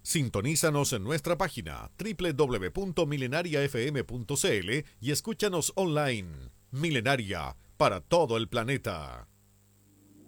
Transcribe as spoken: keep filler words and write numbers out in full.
Sintonízanos en nuestra página doble u doble u doble u punto milenaria f m punto c l y escúchanos online. Milenaria, para todo el planeta.